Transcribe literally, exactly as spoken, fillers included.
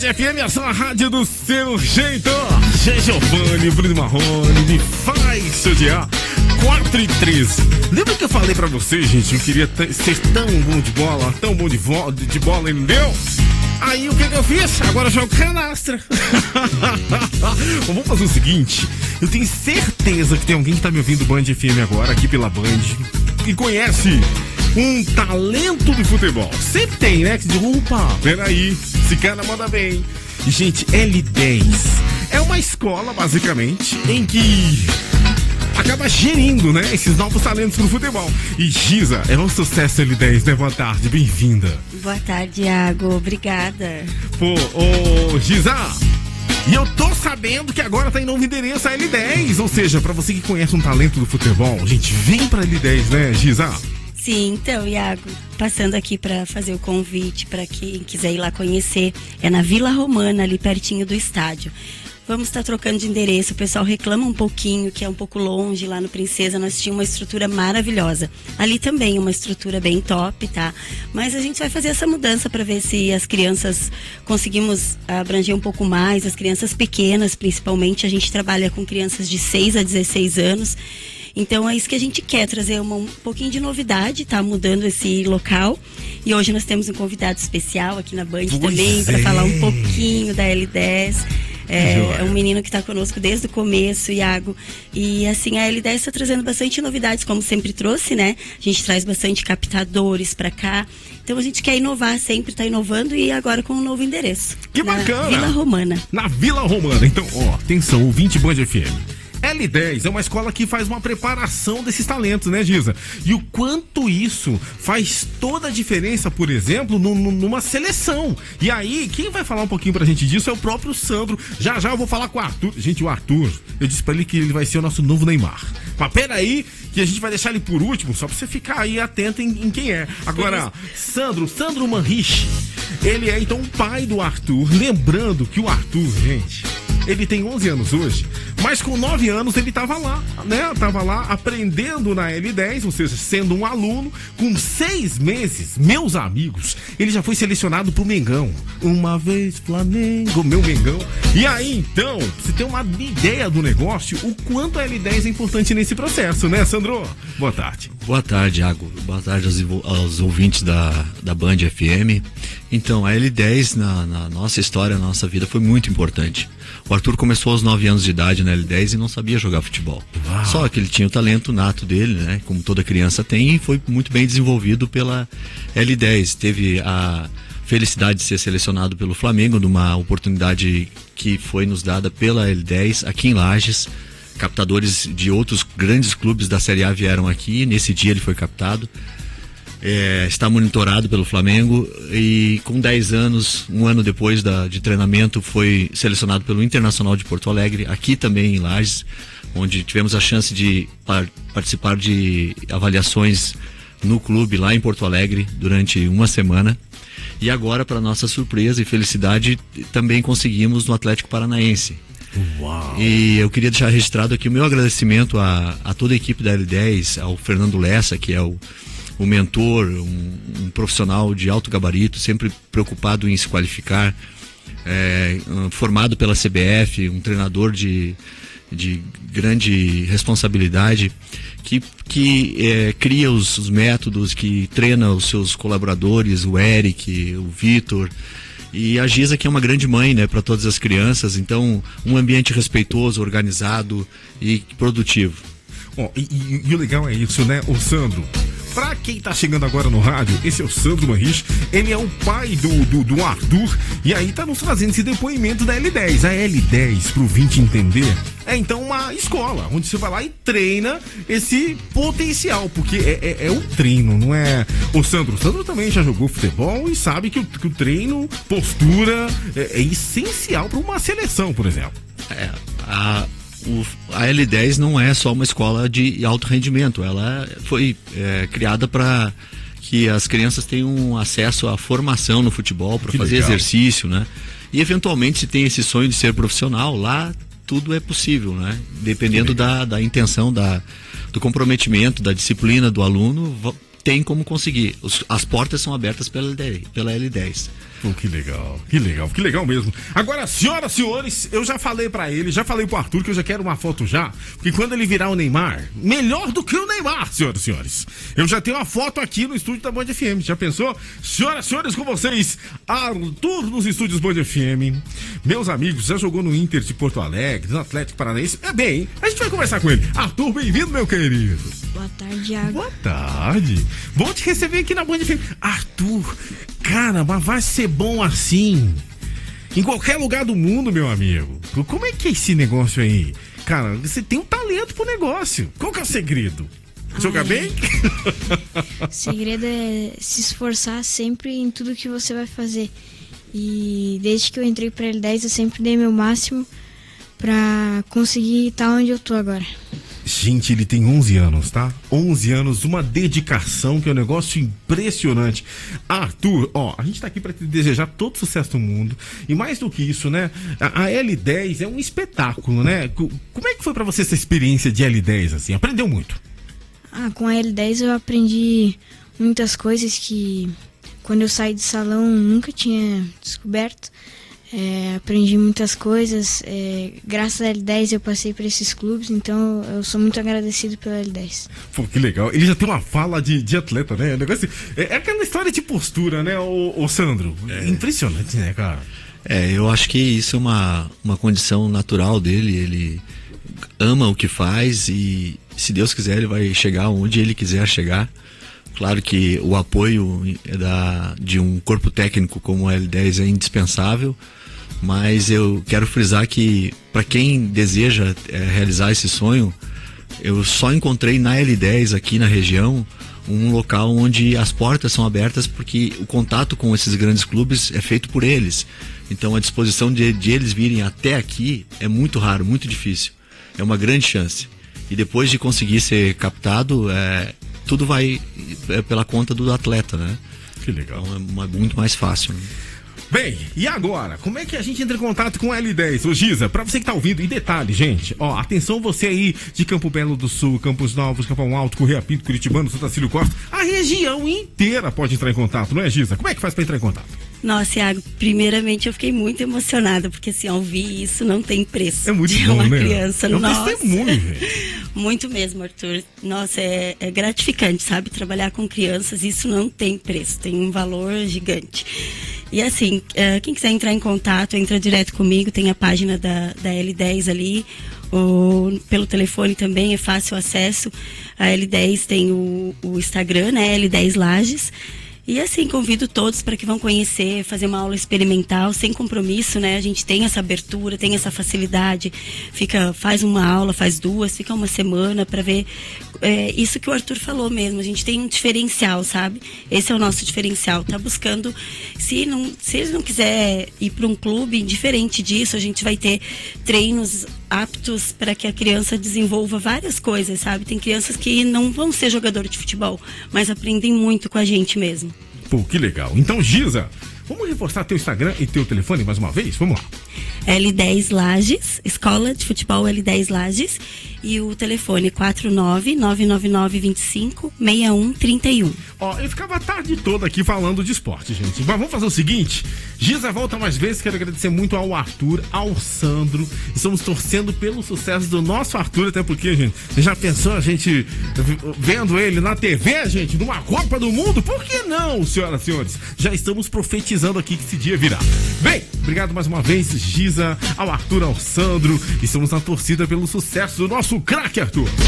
F M, a sua rádio do seu jeito. G. Giovanni, Bruno Marrone, me faz seu dia. quatro e treze. Lembra que eu falei pra vocês, gente, eu queria t- ser tão bom de bola, tão bom de, vo- de bola, entendeu? Aí o que que eu fiz? Agora eu jogo canastra. Bom, vamos fazer o seguinte. Eu tenho certeza que tem alguém que tá me ouvindo Band F M agora, aqui pela Band, e conhece um talento de futebol. Sempre tem, né? Que diz, opa, peraí, esse cara manda bem. E, gente, L dez é uma escola, basicamente, em que acaba gerindo, né, esses novos talentos pro futebol. E Giza, é um sucesso L dez, né? Boa tarde, bem-vinda. Boa tarde, Iago. Obrigada. Pô, ô, Giza, e eu tô sabendo que agora tá em novo endereço a L dez. Ou seja, pra você que conhece um talento do futebol, gente, vem pra L dez, né, Giza? Sim, então, Iago, passando aqui para fazer o convite para quem quiser ir lá conhecer, é na Vila Romana, ali pertinho do estádio. Vamos estar trocando de endereço, o pessoal reclama um pouquinho, que é um pouco longe, lá no Princesa nós tínhamos uma estrutura maravilhosa. Ali também uma estrutura bem top, tá? Mas a gente vai fazer essa mudança para ver se as crianças conseguimos abranger um pouco mais, as crianças pequenas principalmente, a gente trabalha com crianças de seis a dezesseis anos. Então é isso que a gente quer, trazer uma, um pouquinho de novidade, tá mudando esse local. E hoje nós temos um convidado especial aqui na Band pois também, é. para falar um pouquinho da L dez. É, é um menino que está conosco desde o começo, Iago. E assim, a L dez está trazendo bastante novidades, como sempre trouxe, né? A gente traz bastante captadores para cá. Então a gente quer inovar, sempre está inovando, e agora com um novo endereço. Que na bacana! Vila Romana. Na Vila Romana. Então, ó, atenção, ouvinte Band F M. L dez é uma escola que faz uma preparação desses talentos, né, Giza? E o quanto isso faz toda a diferença, por exemplo, no, no, numa seleção. E aí, quem vai falar um pouquinho pra gente disso é o próprio Sandro. Já já eu vou falar com o Arthur. Gente, o Arthur, eu disse pra ele que ele vai ser o nosso novo Neymar. Mas peraí, que a gente vai deixar ele por último, só pra você ficar aí atento em, em quem é. Agora, Sandro, Sandro Manriche, ele é então o pai do Arthur. Lembrando que o Arthur, gente, ele tem onze anos hoje, mas com nove anos ele tava lá, né? Tava lá aprendendo na L dez, ou seja, sendo um aluno. Com seis meses, meus amigos, ele já foi selecionado pro Mengão. Uma vez Flamengo, meu Mengão. E aí, então, você tem uma ideia do negócio, o quanto a L dez é importante nesse processo, né, Sandro? Boa tarde. Boa tarde, Iago. Boa tarde aos, aos ouvintes da, da Band F M. Então, a L dez na, na nossa história, na nossa vida, foi muito importante. O Arthur começou aos nove anos de idade na L dez e não sabia jogar futebol. Uau. Só que ele tinha o talento nato dele, né? Como toda criança tem, e foi muito bem desenvolvido pela L dez. Teve a felicidade de ser selecionado pelo Flamengo numa oportunidade que foi nos dada pela L dez aqui em Lages. Captadores de outros grandes clubes da Série A vieram aqui. Nesse dia ele foi captado. É, está monitorado pelo Flamengo e com dez anos, um ano depois da, de treinamento, foi selecionado pelo Internacional de Porto Alegre, aqui também em Lages, onde tivemos a chance de par, participar de avaliações no clube lá em Porto Alegre durante uma semana. E agora, para nossa surpresa e felicidade, também conseguimos no Atlético Paranaense. Uau. E eu queria deixar registrado aqui o meu agradecimento a, a toda a equipe da L dez, ao Fernando Lessa, que é o o mentor, um, um profissional de alto gabarito, sempre preocupado em se qualificar, é, formado pela C B F, um treinador de, de grande responsabilidade, que, que é, cria os, os métodos, que treina os seus colaboradores, o Eric, o Vitor, e a Giza, que é uma grande mãe, né, para todas as crianças. Então, um ambiente respeitoso, organizado e produtivo. Oh, e, e, e o legal é isso, né, o Sandro? Pra quem tá chegando agora no rádio, esse é o Sandro Manriche, ele é o pai do, do, do Arthur, e aí tá nos trazendo esse depoimento da L dez. A L dez, pro vinte entender, é então uma escola, onde você vai lá e treina esse potencial, porque é, é, é o treino, não é... O Sandro, o Sandro também já jogou futebol e sabe que o, que o treino, postura, é, é essencial pra uma seleção, por exemplo. É, a... O, a L dez não é só uma escola de alto rendimento, ela foi é, criada para que as crianças tenham acesso à formação no futebol, para fazer legal. Exercício, né? E eventualmente, se tem esse sonho de ser profissional, lá tudo é possível, né? Dependendo da, da intenção, da, do comprometimento, da disciplina do aluno, tem como conseguir. Os, as portas são abertas pela L dez. Pela L dez. Pô, que legal, que legal, que legal mesmo. Agora, senhoras e senhores, eu já falei pra ele, já falei pro Arthur que eu já quero uma foto já, porque quando ele virar o Neymar, melhor do que o Neymar, senhoras e senhores. Eu já tenho uma foto aqui no estúdio da Band F M, já pensou? Senhoras e senhores, com vocês, Arthur nos estúdios Band F M. Meus amigos, já jogou no Inter de Porto Alegre, no Atlético Paranaense. É bem, a gente vai conversar com ele. Arthur, bem-vindo, meu querido. Boa tarde, Iago. Boa tarde. Bom te receber aqui na Band F M. Arthur, cara, mas vai ser bom assim em qualquer lugar do mundo, meu amigo. Como é que é esse negócio aí? Cara, você tem um talento pro negócio. Qual que é o segredo? Jogar Ai, bem? O segredo é se esforçar sempre em tudo que você vai fazer. E desde que eu entrei pra L dez, eu sempre dei meu máximo pra conseguir estar onde eu tô agora. Gente, ele tem onze anos, tá? onze anos, uma dedicação que é um negócio impressionante. Arthur, ó, a gente tá aqui pra te desejar todo sucesso do mundo. E mais do que isso, né? A, a L dez é um espetáculo, né? Como é que foi pra você essa experiência de L dez, assim? Aprendeu muito? Ah, com a L dez eu aprendi muitas coisas que quando eu saí do salão nunca tinha descoberto. É, aprendi muitas coisas, é, graças à L dez eu passei por esses clubes, então eu sou muito agradecido pela L dez. Pô, que legal, ele já tem uma fala de, de atleta, né? O negócio, é, é aquela história de postura, né, o, o Sandro? É impressionante, né, cara? É, eu acho que isso é uma, uma condição natural dele, ele ama o que faz e se Deus quiser ele vai chegar onde ele quiser chegar. Claro que o apoio da, de um corpo técnico como a L dez é indispensável, mas eu quero frisar que para quem deseja é, realizar esse sonho, eu só encontrei na L dez aqui na região um local onde as portas são abertas porque o contato com esses grandes clubes é feito por eles. Então a disposição de, de eles virem até aqui é muito raro, muito difícil. É uma grande chance. E depois de conseguir ser captado, é, tudo vai é, pela conta do atleta, né? Que legal. Então é uma, muito mais fácil, né? Bem, e agora? Como é que a gente entra em contato com a L dez? Ô Giza, pra você que tá ouvindo, e detalhe, gente, ó, atenção você aí de Campo Belo do Sul, Campos Novos, Capão Alto, Correia Pinto, Curitibano, Santa Cílio Costa, a região inteira pode entrar em contato, não é, Giza? Como é que faz pra entrar em contato? Nossa, Iago, primeiramente eu fiquei muito emocionada, porque assim, ouvir isso não tem preço. É muito de bom, uma né? criança, é um nossa. testemunho, velho. Muito mesmo, Arthur. Nossa, é, é gratificante, sabe? Trabalhar com crianças, isso não tem preço, tem um valor gigante. E assim, uh, quem quiser entrar em contato, entra direto comigo, tem a página da, da L dez ali, ou pelo telefone também, é fácil acesso. A L dez tem o, o Instagram, né, L dez Lages. E assim, convido todos para que vão conhecer, fazer uma aula experimental, sem compromisso, né? A gente tem essa abertura, tem essa facilidade. Fica, faz uma aula, faz duas, fica uma semana para ver é, isso que o Arthur falou mesmo. A gente tem um diferencial, sabe? Esse é o nosso diferencial. Tá buscando, se, não, se ele não quiser ir para um clube, diferente disso, a gente vai ter treinos aptos para que a criança desenvolva várias coisas, sabe? Tem crianças que não vão ser jogador de futebol, mas aprendem muito com a gente mesmo. Pô, que legal. Então, Giza, vamos reforçar teu Instagram e teu telefone mais uma vez? Vamos lá. L dez Lages, Escola de Futebol L dez Lages, e o telefone quatro nove nove nove nove dois cinco seis um três um. Ó, eu ficava a tarde toda aqui falando de esporte, gente. Mas vamos fazer o seguinte, Giza volta mais vezes, quero agradecer muito ao Arthur, ao Sandro. Estamos torcendo pelo sucesso do nosso Arthur, até porque, gente, você já pensou a gente vendo ele na T V, gente, numa Copa do Mundo? Por que não, senhoras e senhores? Já estamos profetizando aqui que esse dia virá. Bem, obrigado mais uma vez, Giza, ao Arthur, ao Sandro. Estamos na torcida pelo sucesso do nosso craque, Arthur.